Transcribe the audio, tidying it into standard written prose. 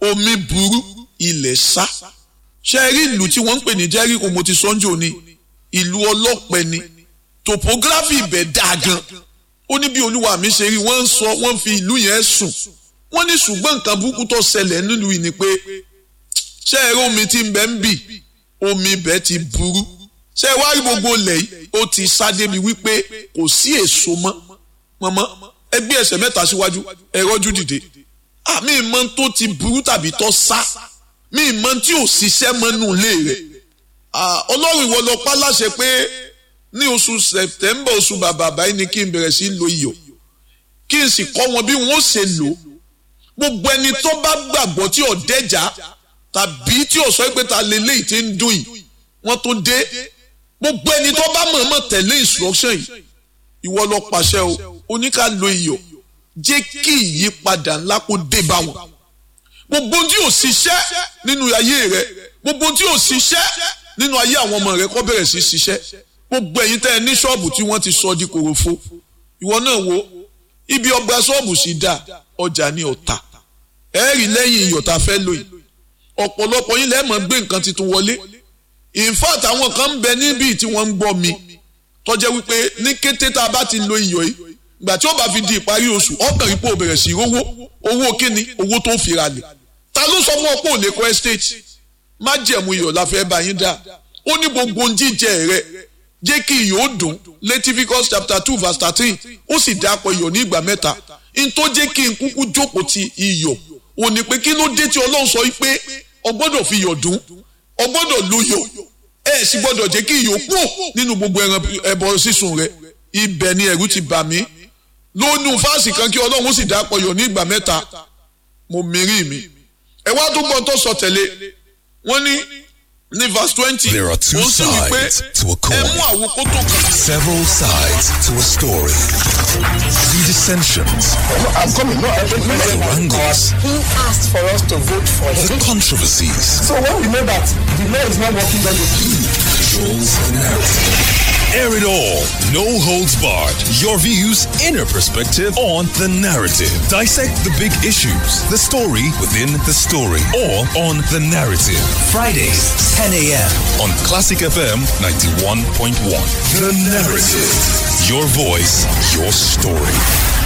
omi burú ilẹ̀ sá. Ṣé rí ìlú tí wọ́n ń pè ní Jẹ́ríkò mo ti sọ́njò ni ìlú ọlọ́pẹ ni topography ibẹ̀ dáa gan. Ó ní bí olúwa mi ṣe rí wọ́n fi ìlú yẹn sùn. Wọ́n ní ṣùgbọ́n nǹkan burúkú tó ṣẹlẹ̀ nílùú yìí ni pé ṣé ẹ rí omi tí ń bẹ ń bì omi ibẹ̀ ti burú. Ṣé ẹ wá rí gbogbo ilẹ̀ yìí ó ti sá débi wípé kò sí èso mọ́. Mọ̀mọ́ ẹ gbé ẹsẹ̀ mẹ́ta síwájú ẹ rọ́jú dìde. Àmì ìmọ̀ tó ti burú tàbí tó sá mi ìmọ̀ tí ò ṣiṣẹ́ mọ́nú ilé rẹ̀. Ọlọ́run ìwọ lọ pa láṣẹ pé ní oṣù September oṣù bàbà báyìí ni kí n bẹ̀rẹ̀ sí lo iyọ̀ kí n sì kọ́ wọn bí wọ́n ṣe lò. Gbogbo ẹni tó bá gbàgbọ́ tí ò dẹ́jà tàbí tí ò sọ pé ta lélẹ́yìí tí ń dùn yìí wọ́n tó dé. Gbogbo ẹni tó bá mọ̀ọ́mọ̀ tẹ̀lé instruction yìí ìwọ lọ pàṣẹ o oníkà lo iyọ̀ jẹ́ kí ìyípadà ńlá kó dé bá wọn. Gbogbo tí ò ṣiṣẹ́ nínú ayé rẹ gbogbo tí ò ṣiṣẹ́ nínú ayé àwọn ọmọ rẹ kó bẹ̀rẹ̀ sí ṣiṣẹ́. Gbogbo ẹ̀yin tẹ́ ẹ ní ṣọ́ọ̀bù tí wọ́n ti sọ di kòròfo ìwọ náà wo ibi ọgbà ṣọ́ọ̀bù sì dá ọjà ní ọ̀tà ẹ rí lẹ́yìn iyọ̀ tá a fẹ́ lò yìí ọ̀pọ̀lọpọ̀ yín lẹ́ẹ̀mọ́ gbé nǹkan tuntun wọlé. In fact àwọn kan ń bẹ níbí tí wọ́n ń gbọ́ mi tó jẹ́ wípé ní kété tá a bá ti lo iyọ̀ yìí ìgbà tí ó bá fi di ìparí oṣù ọkàn yìí pò bẹ̀rẹ̀ sí owó kíni owó tó fi ra lẹ̀. Ta ló sọ fún ọ pé ò lè kọ́ estate má jẹ̀mú iyọ̀ la fẹ́ bá yín dá. Ó ní gbogbo jíjẹ rẹ jẹ́ kí iyọ̀ ó dùn Leviticus chapter 2 verse 13 ó sì dápọ̀ iyọ̀ ní ìgbà mẹ́ta. In tó jẹ́ kí n kúkú jókòó ti iyọ̀ ò ní pé kí ló dé tí Ọlọ́run sọ pé o gbọ́dọ̀ fi iyọ̀ dùn o gbọ́dọ̀ lo iyọ̀ ẹ sì gbọ́dọ̀ jẹ́ kí iyọ̀ kú nínú gbogbo ẹbọ sísun rẹ. Ibẹ̀ ni ẹ̀rù ti bà mí lónú fáàsì kan kí Ọlọ́run ó sì dápọ̀ iyọ̀ ní ìgbà mẹ́ta mo mìírí mi. Ẹ wá tó gbọ́n tó sọ tẹ̀lé wọ́n ní verse 20. There are two sides to a coin. Several sides to a story. The dissensions. I'm coming. No, the wrangles. He asked for us to vote for him. The controversies. So when we know that the law is not working, then the narrative. Air it all. No holds barred. Your views, inner perspective on The Narrative. Dissect the big issues, the story within the story, or on The Narrative. Fridays, 10 a.m. on Classic FM 91.1. The Narrative. Your voice, your story.